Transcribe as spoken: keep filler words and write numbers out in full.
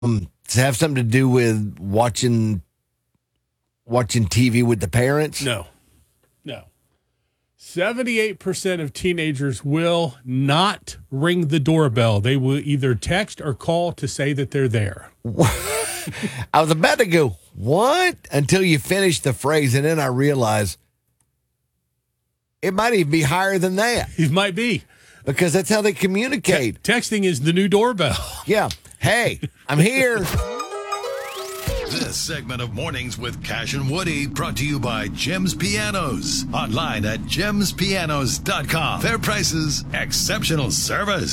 Um, does it have something to do with watching watching T V with the parents? No. No. seventy-eight percent of teenagers will not ring the doorbell. They will either text or call to say that they're there. I was about to go, what? Until you finish the phrase, and then I realized it might even be higher than that. It might be. Because that's how they communicate. Te- texting is the new doorbell. Yeah. Hey, I'm here. This segment of Mornings with Cash and Woody brought to you by Jim's Pianos. Online at jims pianos dot com. Fair prices, exceptional service.